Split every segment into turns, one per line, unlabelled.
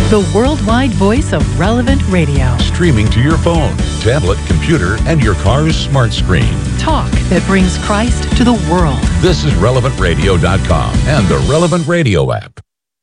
The worldwide voice of Relevant Radio.
Streaming to your phone, tablet, computer, and your car's smart screen.
Talk that brings Christ to the world.
This is RelevantRadio.com and the Relevant Radio app.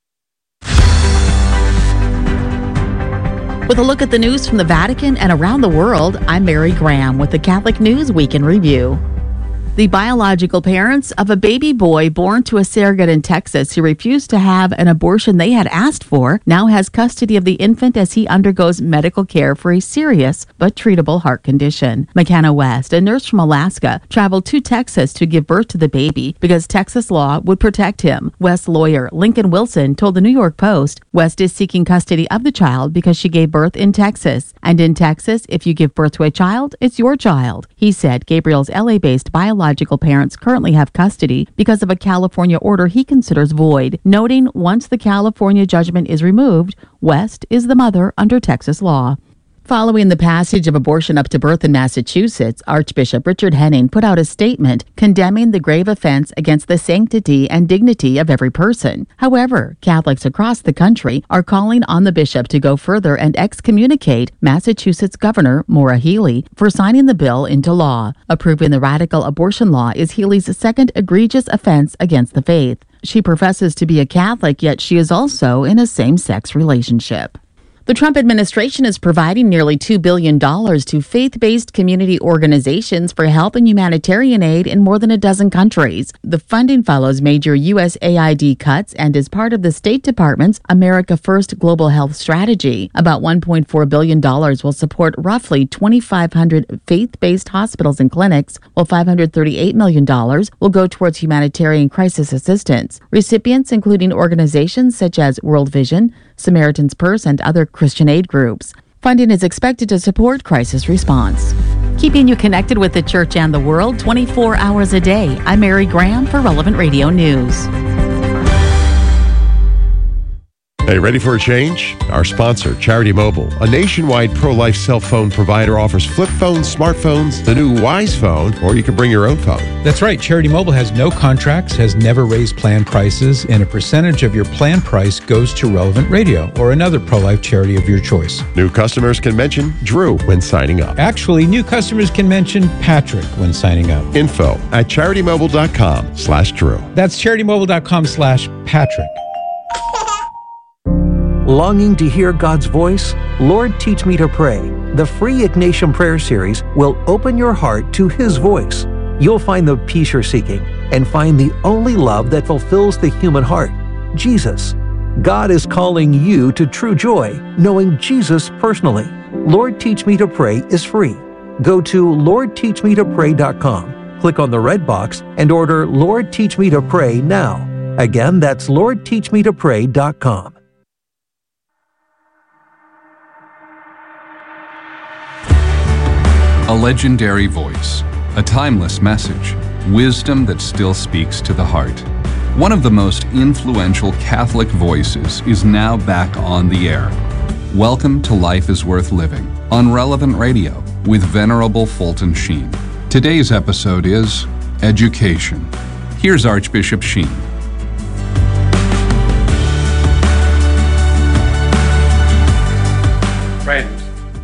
With a look at the news from the Vatican and around the world, I'm Mary Graham with the Catholic News Week in Review. The biological parents of a baby boy born to a surrogate in Texas who refused to have an abortion they had asked for now has custody of the infant as he undergoes medical care for a serious but treatable heart condition. McKenna West, a nurse from Alaska, traveled to Texas to give birth to the baby because Texas law would protect him. West's lawyer, Lincoln Wilson, told the New York Post, West is seeking custody of the child because she gave birth in Texas. And in Texas, if you give birth to a child, it's your child. He said Gabriel's LA-based biological parents currently have custody because of a California order he considers void, noting once the California judgment is removed, West is the mother under Texas law. Following the passage of abortion up to birth in Massachusetts, Archbishop Richard Henning put out a statement condemning the grave offense against the sanctity and dignity of every person. However, Catholics across the country are calling on the bishop to go further and excommunicate Massachusetts Governor Maura Healey for signing the bill into law. Approving the radical abortion law is Healey's second egregious offense against the faith. She professes to be a Catholic, yet she is also in a same-sex relationship. The Trump administration is providing nearly $2 billion to faith-based community organizations for help and humanitarian aid in more than a dozen countries. The funding follows major USAID cuts and is part of the State Department's America First Global Health Strategy. About $1.4 billion will support roughly 2,500 faith-based hospitals and clinics, while $538 million will go towards humanitarian crisis assistance. Recipients including organizations such as World Vision, Samaritan's Purse, and other Christian aid groups. Funding is expected to support crisis response. Keeping you connected with the church and the world 24 hours a day. I'm Mary Graham for Relevant Radio News.
Hey, ready for a change? Our sponsor, Charity Mobile, a nationwide pro-life cell phone provider, offers flip phones, smartphones, the new Wise phone, or you can bring your own phone.
That's right. Charity Mobile has no contracts, has never raised plan prices, and a percentage of your plan price goes to Relevant Radio or another pro-life charity of your choice.
New customers can mention Drew when signing up.
Actually, new customers can mention Patrick when signing up.
Info at CharityMobile.com/Drew.
That's CharityMobile.com/Patrick.
Longing to hear God's voice? Lord, Teach Me to Pray. The free Ignatian Prayer Series will open your heart to His voice. You'll find the peace you're seeking and find the only love that fulfills the human heart, Jesus. God is calling you to true joy, knowing Jesus personally. Lord, Teach Me to Pray is free. Go to LordTeachMeToPray.com, click on the red box, and order Lord, Teach Me to Pray now. Again, that's LordTeachMeToPray.com.
A legendary voice, a timeless message, wisdom that still speaks to the heart. One of the most influential Catholic voices is now back on the air. Welcome to Life is Worth Living on Relevant Radio with Venerable Fulton Sheen. Today's episode is Education. Here's Archbishop Sheen.
Friends,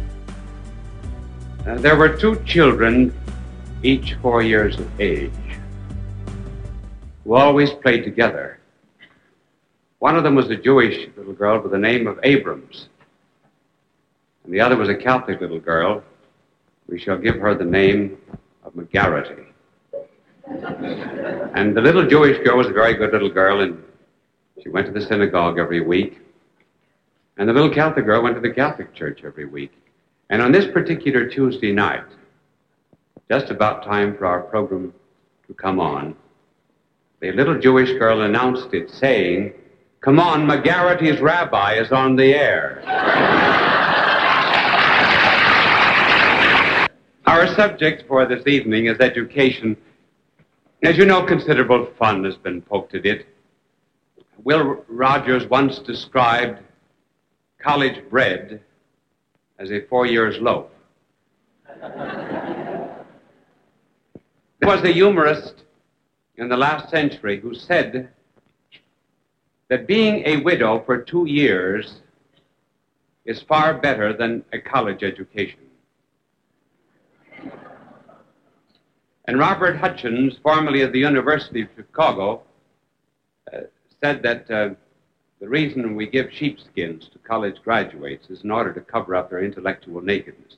there were two children, each 4 years of age, who always played together. One of them was a Jewish little girl by the name of Abrams, and the other was a Catholic little girl. We shall give her the name of McGarrity. And the little Jewish girl was a very good little girl, and she went to the synagogue every week. And the little Catholic girl went to the Catholic church every week. And on this particular Tuesday night, just about time for our program to come on, the little Jewish girl announced it, saying, "Come on, McGarrity's rabbi is on the air." Our subject for this evening is education. As you know, considerable fun has been poked at it. Will Rogers once described college bread as a 4 years loaf. There was a humorist in the last century who said that being a widow for 2 years is far better than a college education. And Robert Hutchins, formerly of the University of Chicago, said that the reason we give sheepskins to college graduates is in order to cover up their intellectual nakedness.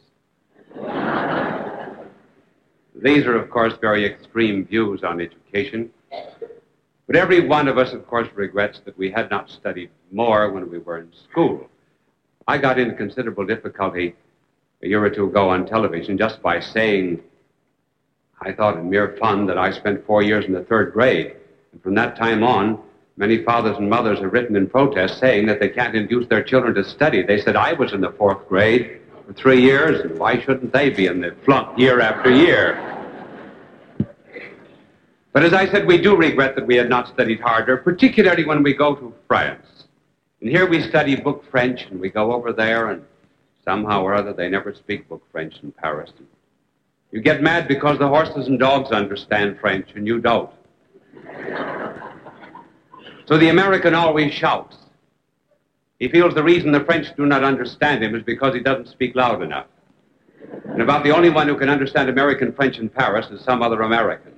These are, of course, very extreme views on education. But every one of us, of course, regrets that we had not studied more when we were in school. I got into considerable difficulty a year or two ago on television just by saying, I thought in mere fun, that I spent 4 years in the third grade. And from that time on, many fathers and mothers have written in protest saying that they can't induce their children to study. They said, I was in the fourth grade for 3 years, and why shouldn't they be in the flunk year after year? But as I said, we do regret that we had not studied harder, particularly when we go to France. And here we study book French, and we go over there, and somehow or other they never speak book French in Paris. You get mad because the horses and dogs understand French, and you don't. So the American always shouts. He feels the reason the French do not understand him is because he doesn't speak loud enough. And about the only one who can understand American French in Paris is some other American.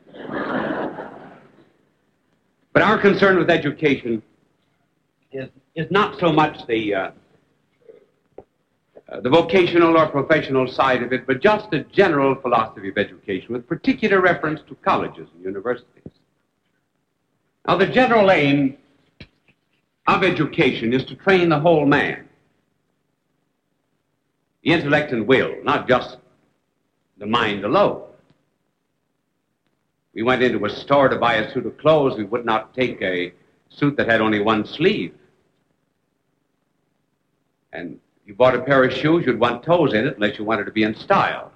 But our concern with education is not so much the vocational or professional side of it, but just the general philosophy of education, with particular reference to colleges and universities. Now, the general aim of education is to train the whole man, the intellect and will, not just the mind alone. We went into a store to buy a suit of clothes. We would not take a suit that had only one sleeve. And you bought a pair of shoes, you'd want toes in it unless you wanted to be in style.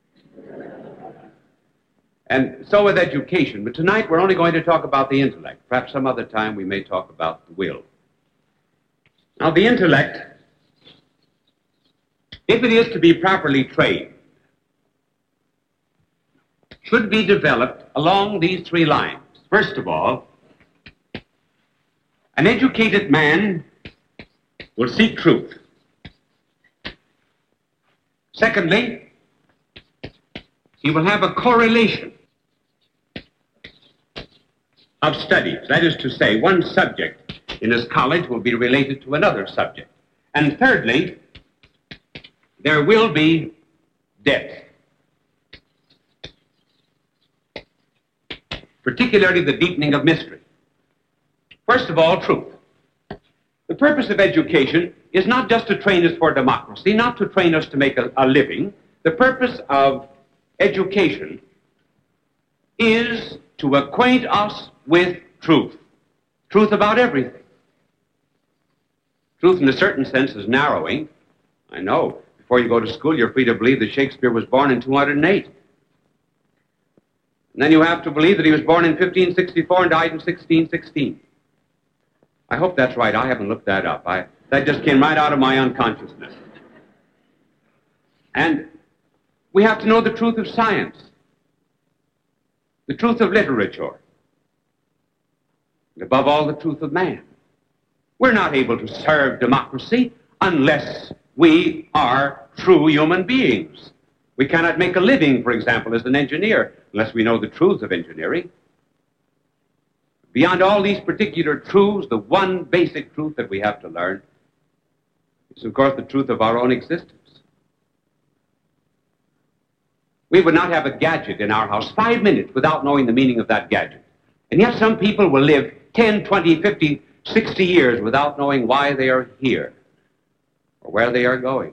And so with education. But tonight we're only going to talk about the intellect. Perhaps some other time we may talk about the will. Now, the intellect, if it is to be properly trained, should be developed along these three lines. First of all, an educated man will seek truth. Secondly, he will have a correlation of studies. That is to say, one subject in his college will be related to another subject. And thirdly, there will be depth, particularly the deepening of mystery. First of all, truth. The purpose of education is not just to train us for democracy, not to train us to make a living. The purpose of education is to acquaint us with truth. Truth about everything. Truth in a certain sense is narrowing. I know. Before you go to school, you're free to believe that Shakespeare was born in 208. And then you have to believe that he was born in 1564 and died in 1616. I hope that's right. I haven't looked that up. That just came right out of my unconsciousness. And we have to know the truth of science, the truth of literature, and above all, the truth of man. We're not able to serve democracy unless we are true human beings. We cannot make a living, for example, as an engineer, unless we know the truths of engineering. Beyond all these particular truths, the one basic truth that we have to learn is, of course, the truth of our own existence. We would not have a gadget in our house 5 minutes without knowing the meaning of that gadget. And yet some people will live 10, 20, 50, 60 years without knowing why they are here or where they are going.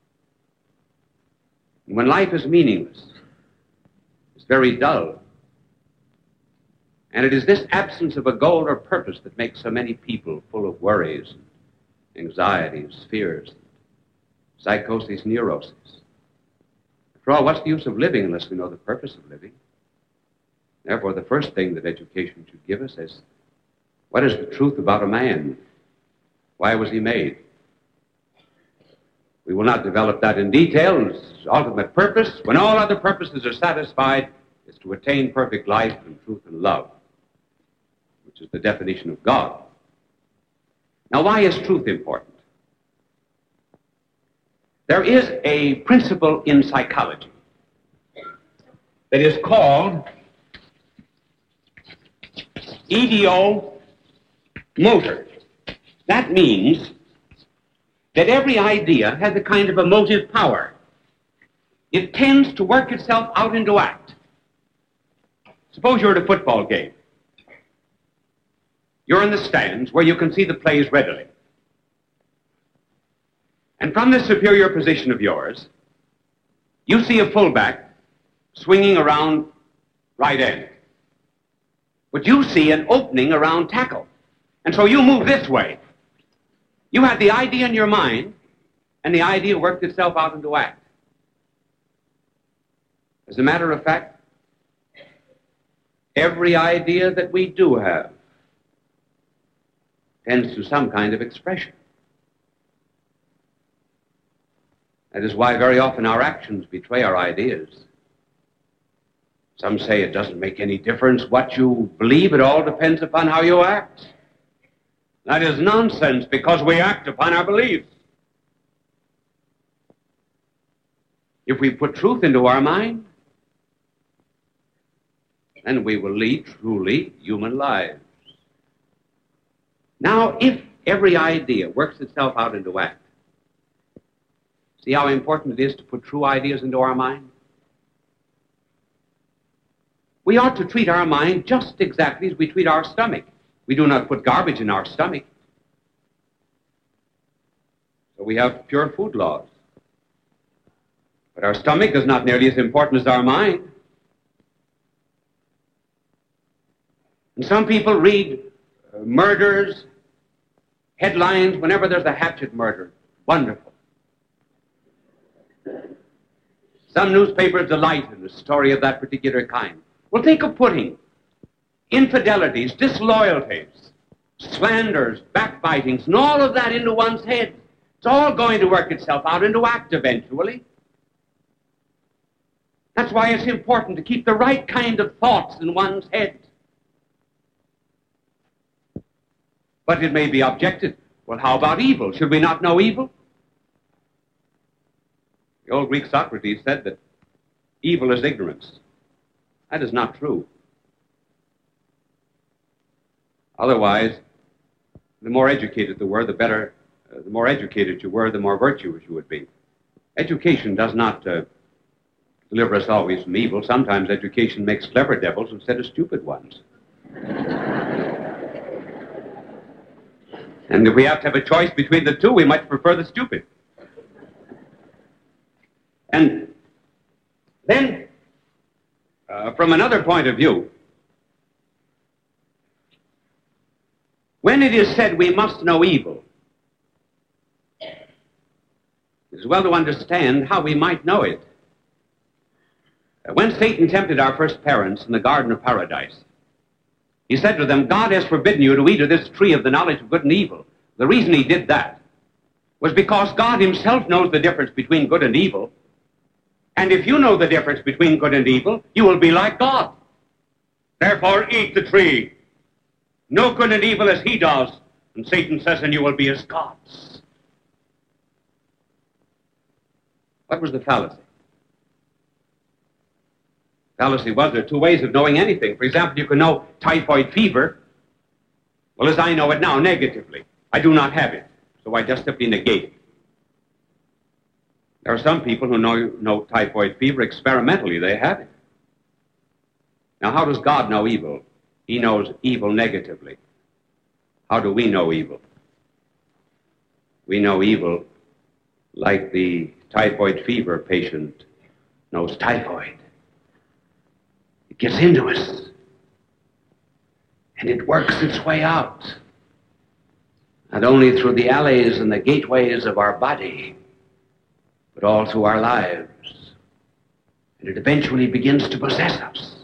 And when life is meaningless, it's very dull. And it is this absence of a goal or purpose that makes so many people full of worries, anxieties, fears, psychoses, neuroses. After all, what's the use of living unless we know the purpose of living? Therefore, the first thing that education should give us is, what is the truth about a man? Why was he made? We will not develop that in detail. His ultimate purpose, when all other purposes are satisfied, is to attain perfect life and truth and love, which is the definition of God. Now, why is truth important? There is a principle in psychology that is called idiomotor. That means that every idea has a kind of emotive power. It tends to work itself out into act. Suppose you're at a football game. You're in the stands where you can see the plays readily. And from this superior position of yours, you see a fullback swinging around right end. But you see an opening around tackle. And so you move this way. You had the idea in your mind, and the idea worked itself out into act. As a matter of fact, every idea that we do have tends to some kind of expression. That is why very often our actions betray our ideas. Some say it doesn't make any difference what you believe, it all depends upon how you act. That is nonsense, because we act upon our beliefs. If we put truth into our mind, then we will lead truly human lives. Now, if every idea works itself out into act, see how important it is to put true ideas into our mind? We ought to treat our mind just exactly as we treat our stomach. We do not put garbage in our stomach. So we have pure food laws. But our stomach is not nearly as important as our mind. And some people read murders, headlines, whenever there's a hatchet murder. Wonderful. Some newspapers delight in a story of that particular kind. Well, think of putting infidelities, disloyalties, slanders, backbitings, and all of that into one's head. It's all going to work itself out into act eventually. That's why it's important to keep the right kind of thoughts in one's head. But it may be objected, well, how about evil? Should we not know evil? The old Greek Socrates said that evil is ignorance. That is not true. Otherwise, the more educated you were, the better. The more educated you were, the more virtuous you would be. Education does not deliver us always from evil. Sometimes education makes clever devils instead of stupid ones. And if we have to have a choice between the two, we might prefer the stupid. And then, from another point of view, when it is said we must know evil, it is well to understand how we might know it. When Satan tempted our first parents in the Garden of Paradise, he said to them, God has forbidden you to eat of this tree of the knowledge of good and evil. The reason he did that was because God himself knows the difference between good and evil. And if you know the difference between good and evil, you will be like God. Therefore, eat the tree. Know good and evil as he does. And Satan says, and you will be as gods. What was the fallacy? Fallacy was there are two ways of knowing anything. For example, you can know typhoid fever. Well, as I know it now, negatively. I do not have it, so I just simply negate it. There are some people who know typhoid fever experimentally. They have it. Now, how does God know evil? He knows evil negatively. How do we know evil? We know evil like the typhoid fever patient knows typhoid. It gets into us, and it works its way out, not only through the alleys and the gateways of our body, but all through our lives, and it eventually begins to possess us.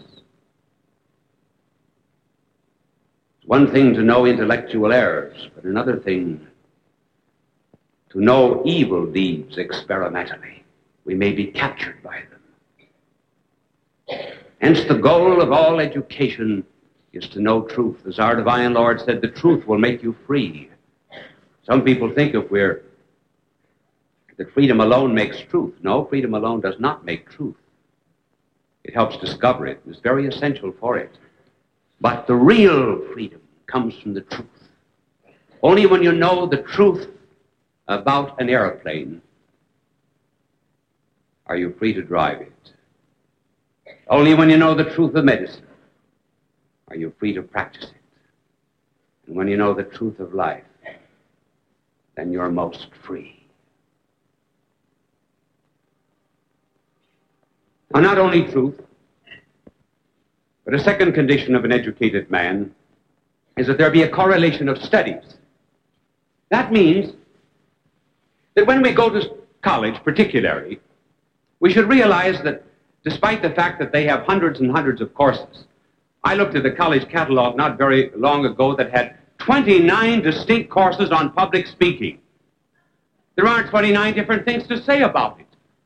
It's one thing to know intellectual errors, but another thing to know evil deeds experimentally. We may be captured by them. Hence, the goal of all education is to know truth. As our divine Lord said, the truth will make you free. Some people think if we're that freedom alone makes truth. No, freedom alone does not make truth. It helps discover it. It's very essential for it. But the real freedom comes from the truth. Only when you know the truth about an airplane are you free to drive it. Only when you know the truth of medicine are you free to practice it. And when you know the truth of life, then you're most free. Now, not only truth, but a second condition of an educated man is that there be a correlation of studies. That means that when we go to college, particularly, we should realize that despite the fact that they have hundreds and hundreds of courses, I looked at the college catalog not very long ago that had 29 distinct courses on public speaking. There aren't 29 different things to say about it.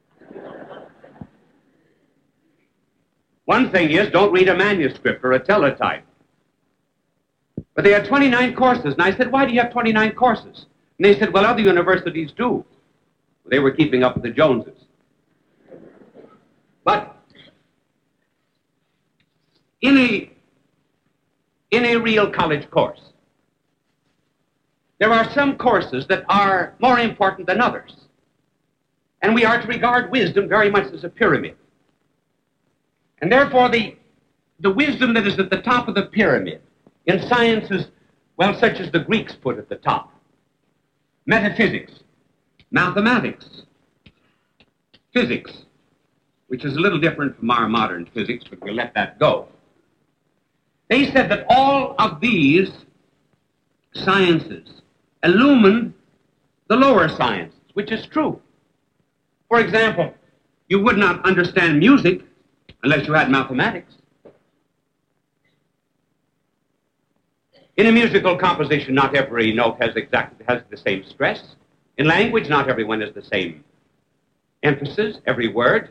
One thing is, don't read a manuscript or a teletype. But they had 29 courses, and I said, why do you have 29 courses? And they said, well, other universities do. They were keeping up with the Joneses. But in a real college course, there are some courses that are more important than others. And we are to regard wisdom very much as a pyramid. And therefore, the wisdom that is at the top of the pyramid in sciences, well, such as the Greeks put at the top, metaphysics, mathematics, physics, which is a little different from our modern physics, but we'll let that go. They said that all of these sciences illumine the lower sciences, which is true. For example, you would not understand music unless you had mathematics. In a musical composition, not every note has the same stress. In language, not everyone has the same emphasis, every word.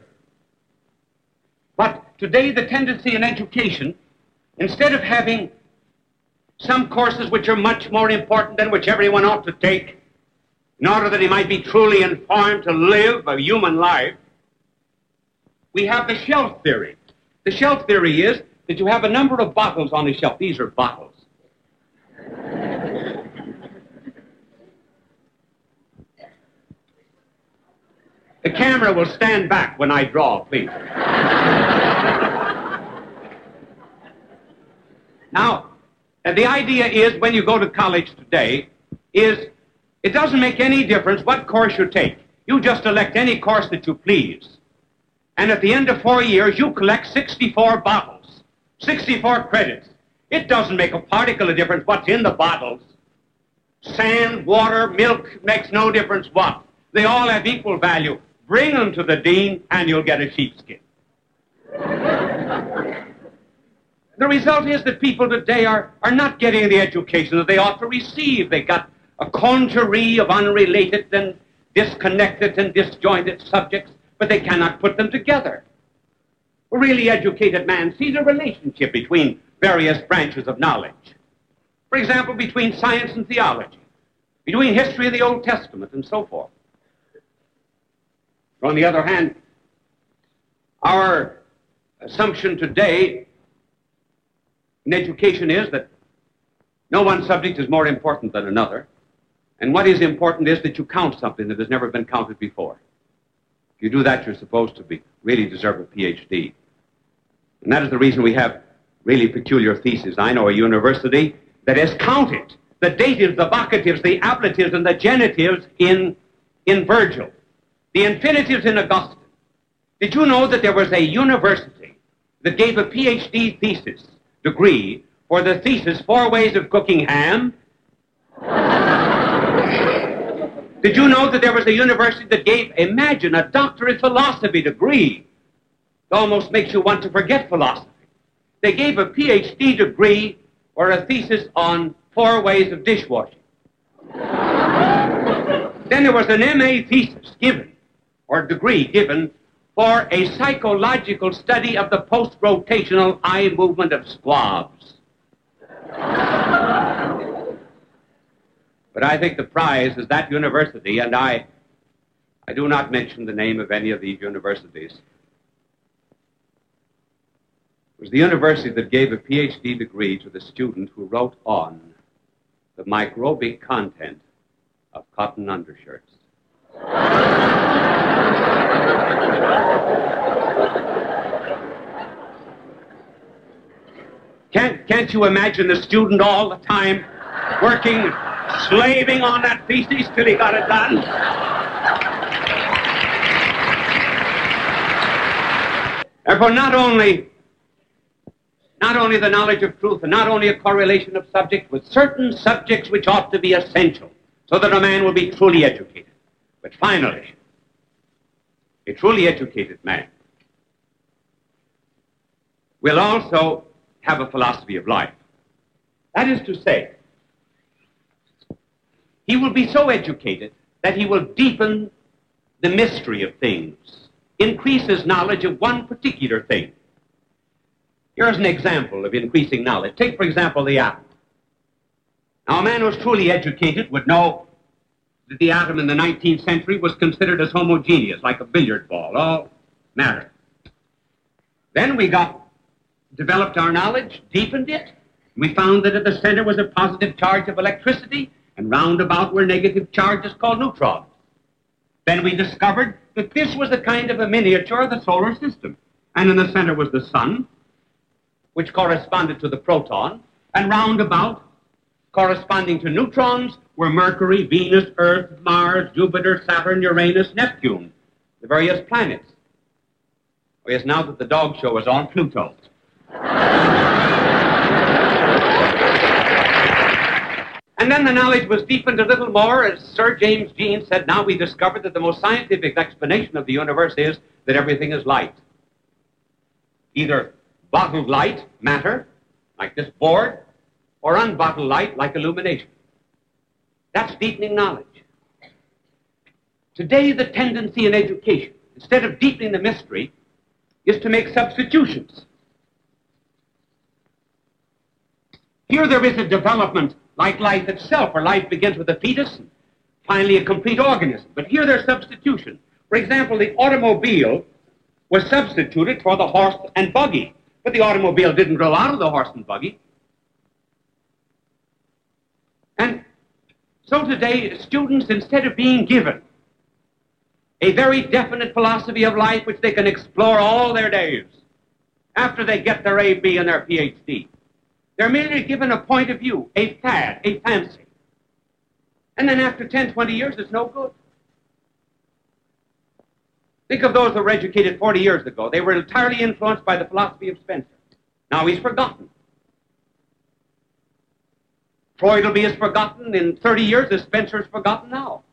But today, the tendency in education, instead of having some courses which are much more important than which everyone ought to take, in order that he might be truly informed to live a human life, we have the shelf theory. The shelf theory is that you have a number of bottles on a shelf. These are bottles. The camera will stand back when I draw, please. Now, the idea is, when you go to college today, is it doesn't make any difference what course you take. You just elect any course that you please. And at the end of 4 years, you collect 64 bottles, 64 credits. It doesn't make a particle of difference what's in the bottles. Sand, water, milk, makes no difference what. They all have equal value. Bring them to the dean, and you'll get a sheepskin. The result is that people today are not getting the education that they ought to receive. They got a congerie of unrelated and disconnected and disjointed subjects, but they cannot put them together. A really educated man sees a relationship between various branches of knowledge. For example, between science and theology, between history of the Old Testament, and so forth. On the other hand, our assumption today in education is that no one subject is more important than another, and what is important is that you count something that has never been counted before. If you do that, you're supposed to really deserve a PhD. And that is the reason we have really peculiar theses. I know a university that has counted the datives, the vocatives, the ablatives, and the genitives in Virgil, the infinitives in Augustine. Did you know that there was a university that gave a PhD thesis degree for the thesis 4 Ways of Cooking Ham? Did you know that there was a university that gave, imagine, a doctorate philosophy degree? It almost makes you want to forget philosophy. They gave a PhD degree or a thesis on 4 ways of dishwashing. Then there was an MA thesis given, or degree given, for a psychological study of the post-rotational eye movement of squabs. But I think the prize is that university, and I I do not mention the name of any of these universities. It was the university that gave a PhD degree to the student who wrote on the microbic content of cotton undershirts. Can't you imagine the student all the time working, slaving on that thesis till he got it done? Therefore, not only the knowledge of truth, and not only a correlation of subjects, with certain subjects which ought to be essential, so that a man will be truly educated. But finally, a truly educated man will also have a philosophy of life. That is to say, he will be so educated that he will deepen the mystery of things, increase his knowledge of one particular thing. Here's an example of increasing knowledge. Take, for example, the atom. Now, a man who was truly educated would know that the atom in the 19th century was considered as homogeneous, like a billiard ball, all matter. Then we developed our knowledge, deepened it. We found that at the center was a positive charge of electricity, and round about were negative charges called neutrons. Then we discovered that this was a kind of a miniature of the solar system. And in the center was the sun, which corresponded to the proton, and round about, corresponding to neutrons, were Mercury, Venus, Earth, Mars, Jupiter, Saturn, Uranus, Neptune, the various planets. Oh, yes, now that the dog show is on, Pluto. And then the knowledge was deepened a little more, as Sir James Jeans said. Now we discovered that the most scientific explanation of the universe is that everything is light. Either bottled light, matter, like this board, or unbottled light, like illumination. That's deepening knowledge. Today, the tendency in education, instead of deepening the mystery, is to make substitutions. Here there is a development like life itself, where life begins with a fetus and finally a complete organism. But here there's substitution. For example, the automobile was substituted for the horse and buggy. But the automobile didn't grow out of the horse and buggy. And so today, students, instead of being given a very definite philosophy of life which they can explore all their days after they get their A, B, and their PhD, they're merely given a point of view, a fad, a fancy. And then after 10, 20 years, it's no good. Think of those that were educated 40 years ago. They were entirely influenced by the philosophy of Spencer. Now he's forgotten. Freud will be as forgotten in 30 years as Spencer is forgotten now.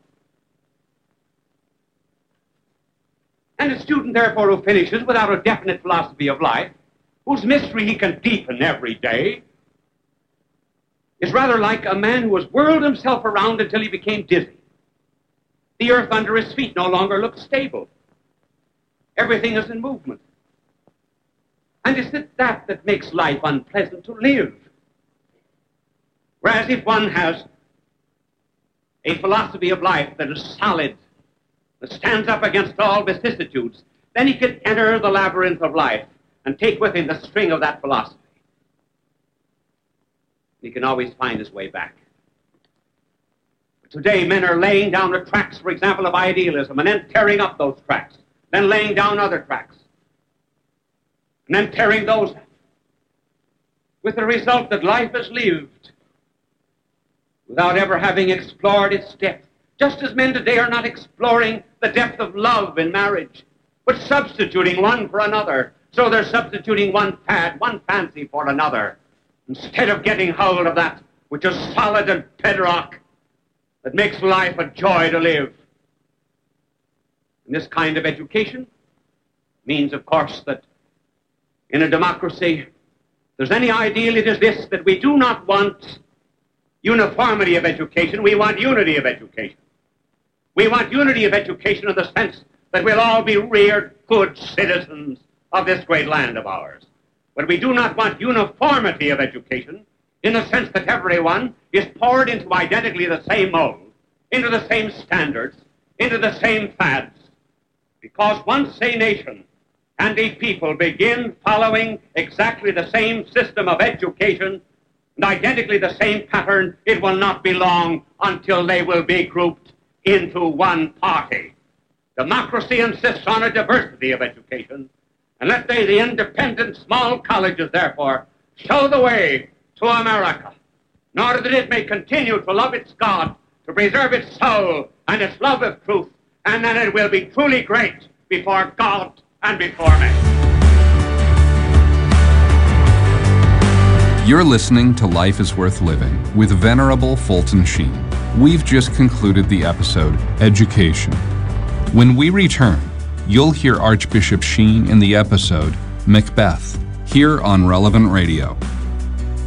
And a student, therefore, who finishes without a definite philosophy of life, whose mystery he can deepen every day, is rather like a man who has whirled himself around until he became dizzy. The earth under his feet no longer looks stable. Everything is in movement. And is it that makes life unpleasant to live? Whereas if one has a philosophy of life that is solid, that stands up against all vicissitudes, then he can enter the labyrinth of life and take with him the string of that philosophy. He can always find his way back. But today, men are laying down the tracks, for example, of idealism, and then tearing up those tracks, then laying down other tracks, and then tearing those up, with the result that life is lived without ever having explored its depth. Just as men today are not exploring the depth of love in marriage, but substituting one for another. So they're substituting one fad, one fancy for another, instead of getting hold of that which is solid and bedrock, that makes life a joy to live. And this kind of education means, of course, that in a democracy, if there's any ideal, it is this, that we do not want uniformity of education, we want unity of education. We want unity of education in the sense that we'll all be reared good citizens of this great land of ours. But we do not want uniformity of education in the sense that everyone is poured into identically the same mold, into the same standards, into the same fads. Because once a nation and a people begin following exactly the same system of education and identically the same pattern, it will not be long until they will be grouped into one party. Democracy insists on a diversity of education, and let they, the independent small colleges, therefore, show the way to America, in order that it may continue to love its God, to preserve its soul and its love of truth, and then it will be truly great before God and before men.
You're listening to Life is Worth Living with Venerable Fulton Sheen. We've just concluded the episode, Education. When we return, you'll hear Archbishop Sheen in the episode, Macbeth, here on Relevant Radio.